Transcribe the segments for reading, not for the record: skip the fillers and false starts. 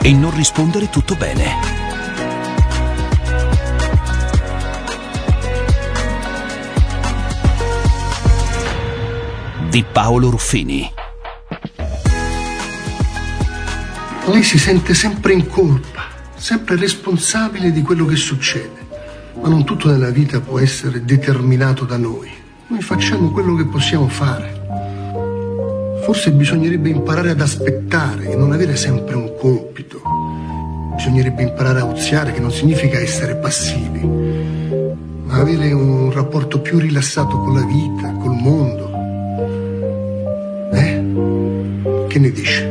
e non rispondere tutto bene. Di Paolo Ruffini. Lei si sente sempre in colpa, sempre responsabile di quello che succede. Ma non tutto nella vita può essere determinato da noi. Noi facciamo quello che possiamo fare. Forse bisognerebbe imparare ad aspettare e non avere sempre un compito. Bisognerebbe imparare a oziare, che non significa essere passivi, ma avere un rapporto più rilassato con la vita, col mondo. Che ne dice?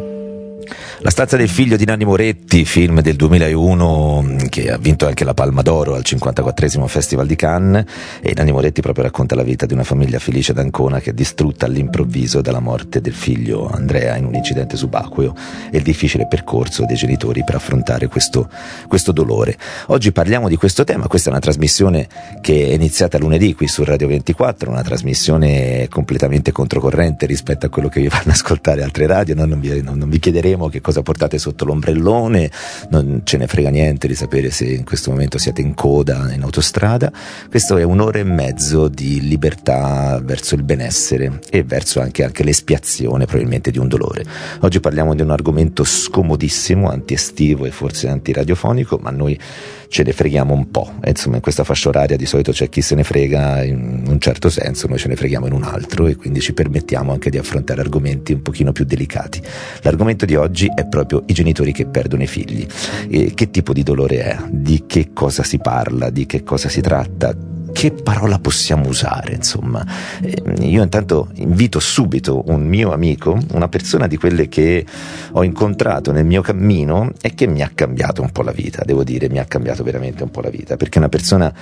La stanza del figlio di Nanni Moretti, film del 2001 che ha vinto anche la Palma d'Oro al 54esimo Festival di Cannes, e Nanni Moretti proprio racconta la vita di una famiglia felice ad Ancona che è distrutta all'improvviso dalla morte del figlio Andrea in un incidente subacqueo e il difficile percorso dei genitori per affrontare questo dolore. Oggi parliamo di questo tema. Questa è una trasmissione che è iniziata lunedì qui su Radio 24, una trasmissione completamente controcorrente rispetto a quello che vi fanno ascoltare altre radio. Noi non vi chiederemo che cosa portate sotto l'ombrellone, non ce ne frega niente di sapere se in questo momento siete in coda in autostrada. Questo è un'ora e mezzo di libertà verso il benessere e verso anche l'espiazione probabilmente di un dolore. Oggi parliamo di un argomento scomodissimo, anti-estivo e forse antiradiofonico, ma noi ce ne freghiamo un po'. E insomma, in questa fascia oraria di solito c'è chi se ne frega in un certo senso, noi ce ne freghiamo in un altro, e quindi ci permettiamo anche di affrontare argomenti un pochino più delicati. L'argomento di oggi è proprio i genitori che perdono i figli. E che tipo di dolore è? Di che cosa si parla? Di che cosa si tratta? Che parola possiamo usare, insomma? Io intanto invito subito un mio amico, una persona di quelle che ho incontrato nel mio cammino e che mi ha cambiato un po' la vita, devo dire, mi ha cambiato veramente un po' la vita, perché è una persona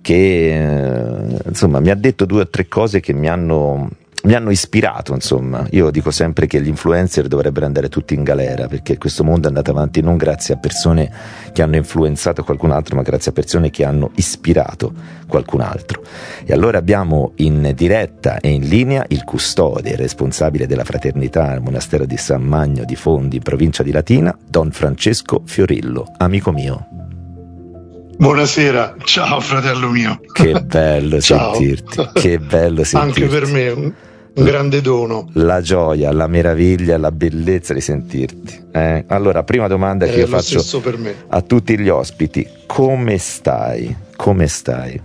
che insomma mi ha detto 2 o 3 cose che mi hanno ispirato, insomma. Io dico sempre che gli influencer dovrebbero andare tutti in galera, perché questo mondo è andato avanti non grazie a persone che hanno influenzato qualcun altro, ma grazie a persone che hanno ispirato qualcun altro. E allora abbiamo in diretta e in linea il custode e responsabile della fraternità al monastero di San Magno di Fondi, in provincia di Latina, Don Francesco Fiorillo. Amico mio. Buonasera, ciao fratello mio. Che bello sentirti, che bello sentirti. Anche per me un grande dono. La gioia, la meraviglia, la bellezza di sentirti. Allora, prima domanda che io faccio per me. A tutti gli ospiti: come stai? Come stai?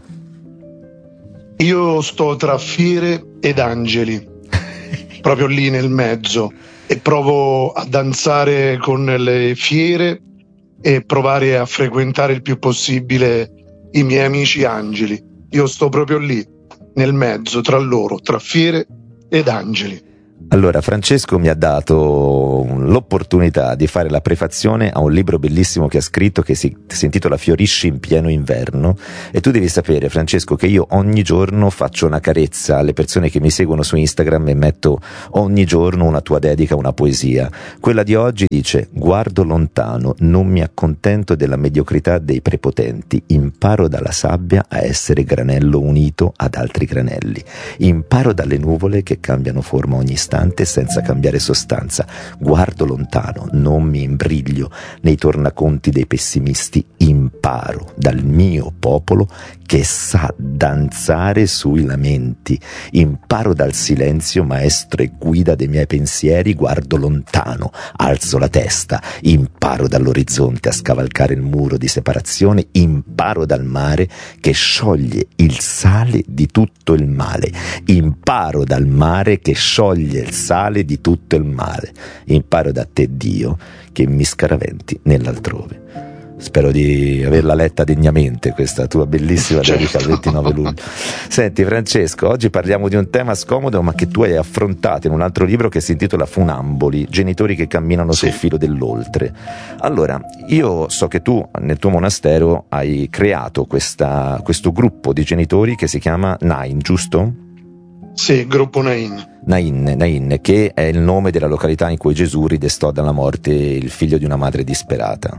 Io sto tra fiere ed angeli, proprio lì nel mezzo, e provo a danzare con le fiere e provare a frequentare il più possibile i miei amici angeli. Io sto proprio lì, nel mezzo, tra loro, tra fiere ed angeli. Allora, Francesco mi ha dato l'opportunità di fare la prefazione a un libro bellissimo che ha scritto, che si intitola Fiorisci in pieno inverno, e tu devi sapere, Francesco, che io ogni giorno faccio una carezza alle persone che mi seguono su Instagram e metto ogni giorno una tua dedica, una poesia. Quella di oggi dice: guardo lontano, non mi accontento della mediocrità dei prepotenti, imparo dalla sabbia a essere granello unito ad altri granelli, imparo dalle nuvole che cambiano forma ogni istante senza cambiare sostanza, guardo lontano, non mi imbriglio nei tornaconti dei pessimisti, imparo dal mio popolo che sa danzare sui lamenti, imparo dal silenzio maestro e guida dei miei pensieri, guardo lontano, alzo la testa, imparo dall'orizzonte a scavalcare il muro di separazione, imparo dal mare che scioglie il sale di tutto il male, imparo dal mare che scioglie il sale di tutto il male, imparo da te, Dio, che mi scaraventi nell'altrove. Spero di averla letta degnamente questa tua bellissima dedica al 29 luglio. Senti Francesco, oggi parliamo di un tema scomodo ma che tu hai affrontato in un altro libro che si intitola Funamboli, genitori che camminano sul filo dell'oltre. Allora, io so che tu nel tuo monastero hai creato questo gruppo di genitori che si chiama Nain, giusto? Sì, gruppo Nain. Nain, che è il nome della località in cui Gesù ridestò dalla morte il figlio di una madre disperata.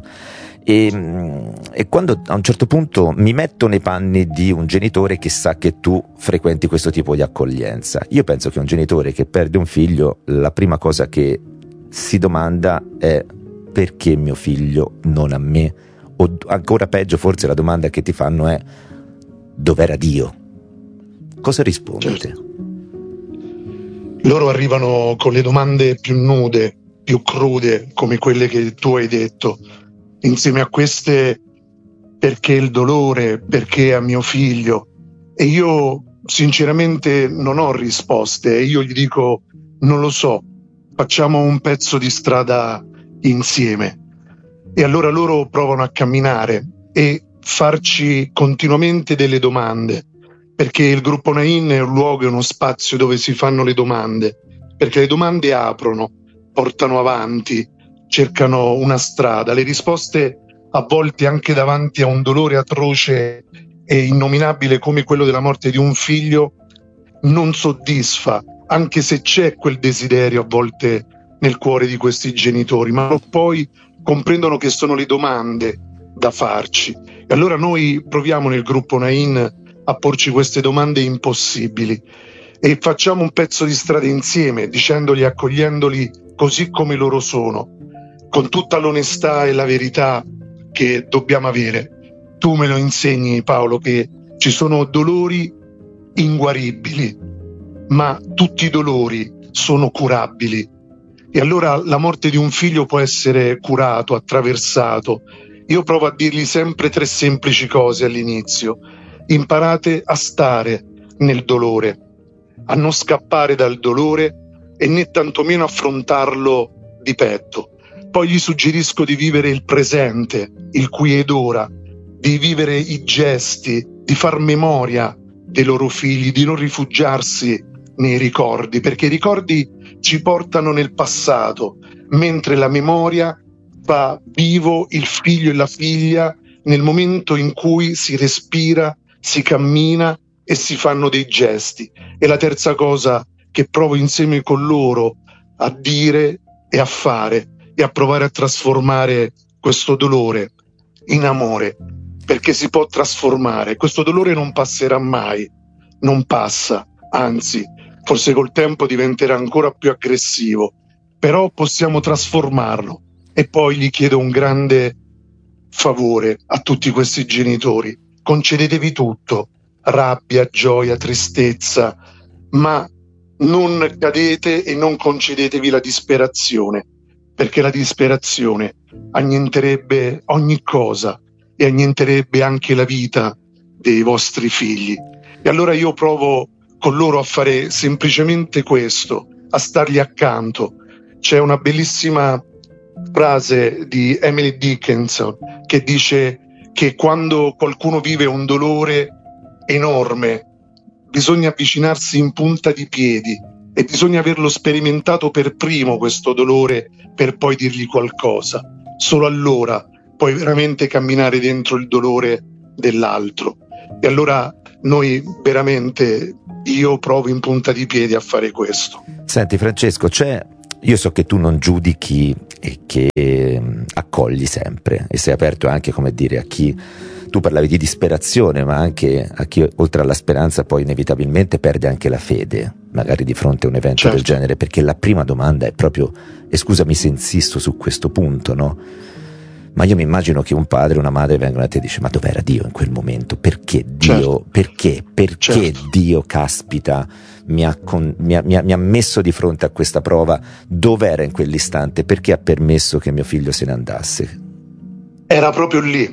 E quando a un certo punto mi metto nei panni di un genitore che sa che tu frequenti questo tipo di accoglienza, io penso che un genitore che perde un figlio, la prima cosa che si domanda è: perché mio figlio, non a me? O ancora peggio, forse la domanda che ti fanno è: dov'era Dio? Cosa rispondete? Certo. Loro arrivano con le domande più nude, più crude, come quelle che tu hai detto. Insieme a queste, perché il dolore, perché a mio figlio? E io sinceramente non ho risposte, io gli dico: non lo so, facciamo un pezzo di strada insieme. E allora loro provano a camminare e farci continuamente delle domande, perché il gruppo Nain è un luogo, è uno spazio dove si fanno le domande, perché le domande aprono, portano avanti, cercano una strada. Le risposte, a volte anche davanti a un dolore atroce e innominabile come quello della morte di un figlio, non soddisfa, anche se c'è quel desiderio a volte nel cuore di questi genitori, ma poi comprendono che sono le domande da farci. E allora noi proviamo nel gruppo Nain a porci queste domande impossibili e facciamo un pezzo di strada insieme, dicendoli, accogliendoli così come loro sono, con tutta l'onestà e la verità che dobbiamo avere. Tu me lo insegni, Paolo, che ci sono dolori inguaribili, ma tutti i dolori sono curabili. E allora la morte di un figlio può essere curato, attraversato. Io provo a dirgli sempre 3 semplici cose all'inizio. Imparate a stare nel dolore, a non scappare dal dolore e né tantomeno affrontarlo di petto. Poi gli suggerisco di vivere il presente, il qui ed ora, di vivere i gesti, di far memoria dei loro figli, di non rifugiarsi nei ricordi, perché i ricordi ci portano nel passato, mentre la memoria fa vivo il figlio e la figlia nel momento in cui si respira, si cammina e si fanno dei gesti. E la terza cosa che provo insieme con loro a dire e a fare e a provare a trasformare questo dolore in amore, perché si può trasformare. Questo dolore non passerà mai, non passa, anzi, forse col tempo diventerà ancora più aggressivo, però possiamo trasformarlo. E poi gli chiedo un grande favore a tutti questi genitori: concedetevi tutto, rabbia, gioia, tristezza, ma non cadete e non concedetevi la disperazione, perché la disperazione annienterebbe ogni cosa e annienterebbe anche la vita dei vostri figli. E allora io provo con loro a fare semplicemente questo, a stargli accanto. C'è una bellissima frase di Emily Dickinson che dice che quando qualcuno vive un dolore enorme bisogna avvicinarsi in punta di piedi e bisogna averlo sperimentato per primo questo dolore per poi dirgli qualcosa. Solo allora puoi veramente camminare dentro il dolore dell'altro. E allora noi veramente, io provo in punta di piedi a fare questo. Senti Francesco, io so che tu non giudichi e che accogli sempre e sei aperto anche, come dire, a chi, tu parlavi di disperazione, ma anche a chi oltre alla speranza poi inevitabilmente perde anche la fede, magari di fronte a un evento del genere, perché la prima domanda è proprio, e scusami se insisto su questo punto, no? Ma io mi immagino che un padre e una madre vengono a te e dice: ma dov'era Dio in quel momento? Perché Dio, perché Dio, caspita, mi ha messo di fronte a questa prova? Dov'era in quell'istante? Perché ha permesso che mio figlio se ne andasse? Era proprio lì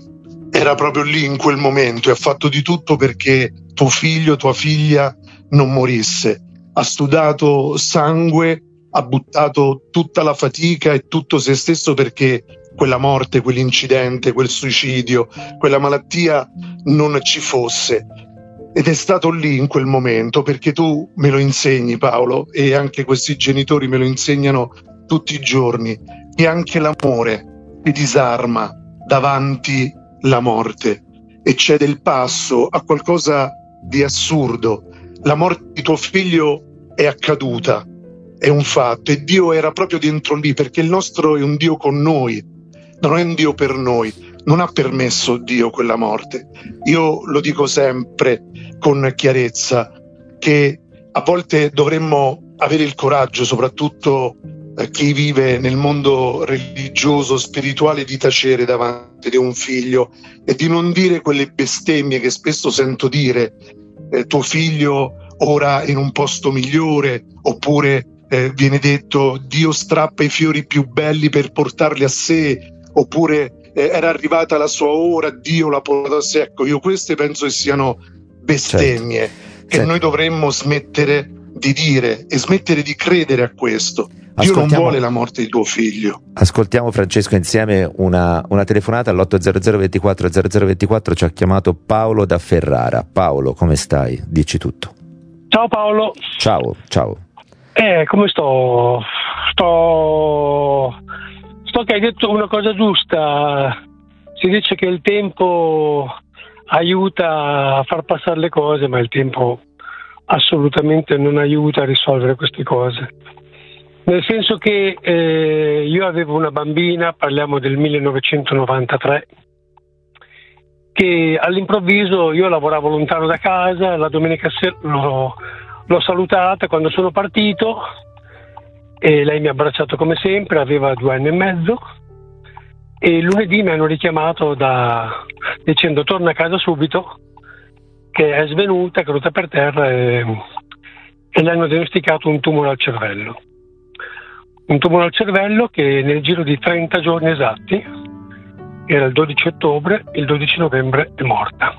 in quel momento, e ha fatto di tutto perché tuo figlio, tua figlia non morisse. Ha sudato sangue, ha buttato tutta la fatica e tutto se stesso perché quella morte, quell'incidente, quel suicidio, quella malattia non ci fosse. Ed è stato lì in quel momento, perché tu me lo insegni, Paolo, e anche questi genitori me lo insegnano tutti i giorni, che anche l'amore ti disarma davanti alla morte e cede il passo a qualcosa di assurdo. La morte di tuo figlio è accaduta, è un fatto, e Dio era proprio dentro lì, perché il nostro è un Dio con noi, non è un Dio per noi. Non ha permesso Dio quella morte. Io lo dico sempre con chiarezza, che a volte dovremmo avere il coraggio, soprattutto chi vive nel mondo religioso, spirituale, di tacere davanti a un figlio e di non dire quelle bestemmie che spesso sento dire, tuo figlio ora in un posto migliore, oppure viene detto Dio strappa i fiori più belli per portarli a sé, oppure era arrivata la sua ora, Dio l'ha portato a sé. Ecco, io queste penso che siano bestemmie che noi dovremmo smettere di dire e smettere di credere a questo. Dio non vuole la morte di tuo figlio. Ascoltiamo, Francesco, insieme una telefonata all'800 24 0024. Ci ha chiamato Paolo da Ferrara. Paolo, come stai? Dici tutto. Ciao Paolo. Ciao. Come sto che hai detto una cosa giusta. Si dice che il tempo aiuta a far passare le cose, ma il tempo assolutamente non aiuta a risolvere queste cose. Nel senso che io avevo una bambina, parliamo del 1993, che all'improvviso io lavoravo lontano da casa, la domenica sera l'ho salutata quando sono partito e lei mi ha abbracciato come sempre, aveva 2 anni e mezzo, e lunedì mi hanno richiamato dicendo torna a casa subito, che è svenuta, è caduta per terra e le hanno diagnosticato un tumore al cervello. Un tumore al cervello che nel giro di 30 giorni esatti, era il 12 ottobre, il 12 novembre è morta.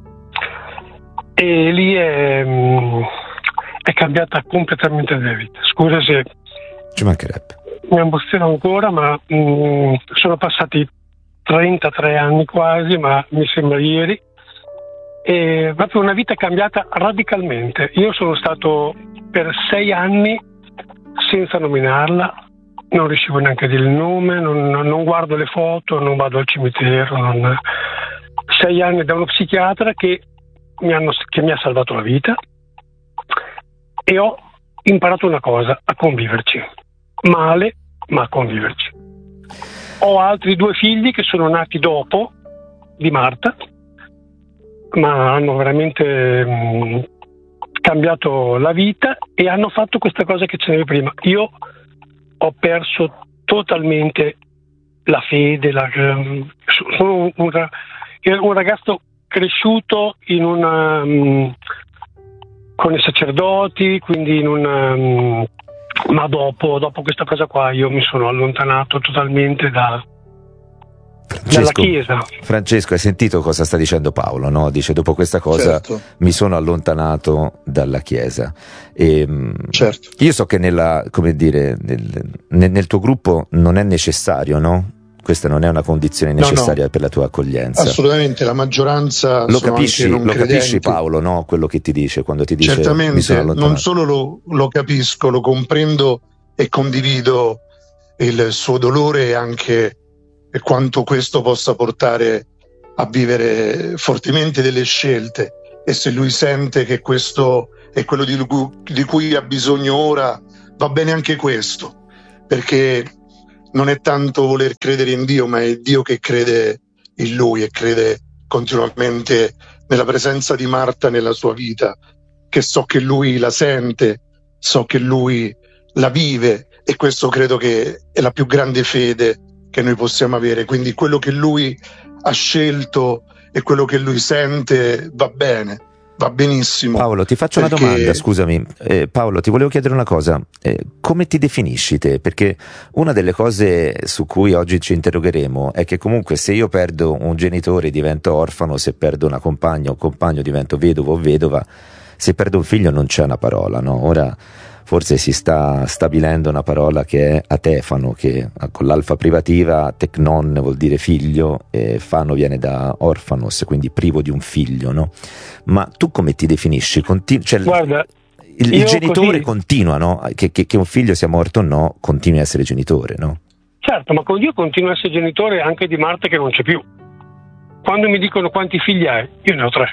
E lì è cambiata completamente la mia vita. Scusa se ci mancherebbe. Mi emoziono ancora, ma sono passati 33 anni quasi, ma mi sembra ieri. E proprio una vita cambiata radicalmente. Io sono stato per 6 anni senza nominarla, non riuscivo neanche a dire il nome, non guardo le foto, non vado al cimitero. 6 anni da uno psichiatra che mi ha salvato la vita, e ho imparato una cosa: a conviverci. Male, ma a conviverci. Ho altri 2 figli che sono nati dopo di Marta, ma hanno veramente cambiato la vita e hanno fatto questa cosa che c'era prima. Io ho perso totalmente la fede, sono un ragazzo cresciuto con i sacerdoti, quindi ma dopo questa cosa qua io mi sono allontanato totalmente dalla Chiesa. Francesco, hai sentito cosa sta dicendo Paolo, no? Dice: dopo questa cosa mi sono allontanato dalla Chiesa. Certo. Io so che nel tuo gruppo non è necessario, no? Questa non è una condizione necessaria per la tua accoglienza. Assolutamente, la maggioranza lo capisci, Paolo, no? Quello che ti dice quando ti dice certamente, mi sono allontanato. Non solo lo capisco, lo comprendo e condivido il suo dolore e anche quanto questo possa portare a vivere fortemente delle scelte, e se lui sente che questo è quello di cui ha bisogno ora, va bene anche questo, perché non è tanto voler credere in Dio, ma è Dio che crede in lui e crede continuamente nella presenza di Marta nella sua vita, che so che lui la sente, so che lui la vive, e questo credo che è la più grande fede che noi possiamo avere. Quindi quello che lui ha scelto e quello che lui sente va bene, va benissimo. Paolo, ti faccio una domanda, scusami. Paolo, ti volevo chiedere una cosa. Come ti definisci te? Perché una delle cose su cui oggi ci interrogheremo è che comunque se io perdo un genitore divento orfano, se perdo una compagna o un compagno divento vedovo o vedova, se perdo un figlio non c'è una parola, no? Ora forse si sta stabilendo una parola che è atefano, che con l'alfa privativa tecnon vuol dire figlio, e fano viene da orfanos, quindi privo di un figlio, no? Ma tu come ti definisci? Guarda, il genitore così continua, no? Che un figlio sia morto o no, continui a essere genitore, no? Certo, ma io continuo a essere genitore anche di Marta che non c'è più. Quando mi dicono quanti figli hai, io ne ho 3.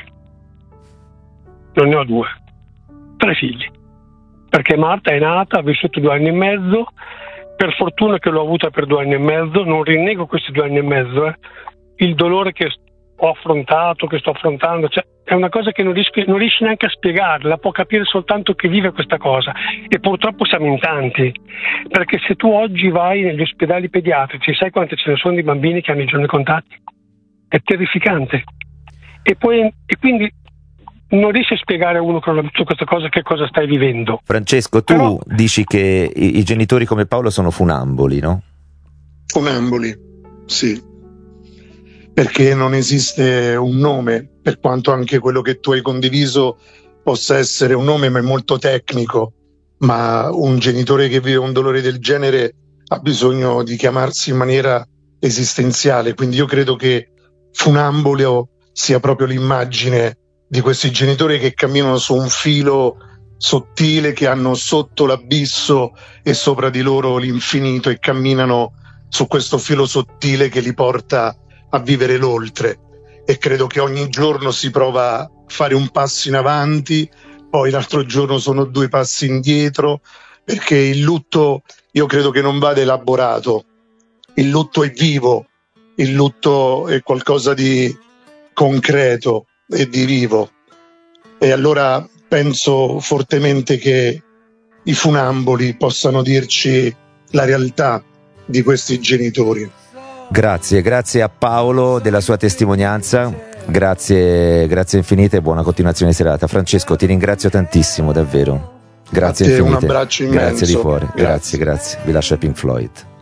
Non ne ho 2. 3 figli. Perché Marta è nata, ha vissuto 2 anni e mezzo, per fortuna che l'ho avuta per 2 anni e mezzo, non rinnego questi 2 anni e mezzo, il dolore che ho affrontato, che sto affrontando, cioè, è una cosa che non riesci neanche a spiegare, la può capire soltanto chi vive questa cosa, e purtroppo siamo in tanti, perché se tu oggi vai negli ospedali pediatrici, sai quante ce ne sono di bambini che hanno i giorni contati? È terrificante, e quindi non riesci a spiegare a uno su questa cosa che cosa stai vivendo. Francesco, tu dici che i genitori come Paolo sono funamboli, no? Funamboli, sì, perché non esiste un nome, per quanto anche quello che tu hai condiviso possa essere un nome, ma è molto tecnico, ma un genitore che vive un dolore del genere ha bisogno di chiamarsi in maniera esistenziale, quindi io credo che funambolo sia proprio l'immagine di questi genitori che camminano su un filo sottile, che hanno sotto l'abisso e sopra di loro l'infinito, e camminano su questo filo sottile che li porta a vivere l'oltre. E credo che ogni giorno si prova a fare un passo in avanti, poi l'altro giorno sono 2 passi indietro, perché il lutto io credo che non vada elaborato, il lutto è vivo, il lutto è qualcosa di concreto e di vivo, e allora penso fortemente che i funamboli possano dirci la realtà di questi genitori. Grazie a Paolo della sua testimonianza, grazie infinite e buona continuazione di serata. Francesco, ti ringrazio tantissimo, davvero, grazie infinite. Un abbraccio immenso. Grazie di cuore, grazie. Vi lascio a Pink Floyd.